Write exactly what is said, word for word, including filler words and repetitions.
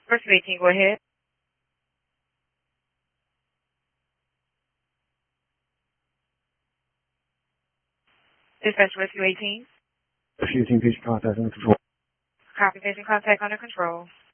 Rescue eighteen, go ahead. Dispatch Rescue eighteen. Rescue eighteen, patient contact under control. Copy, patient contact under control.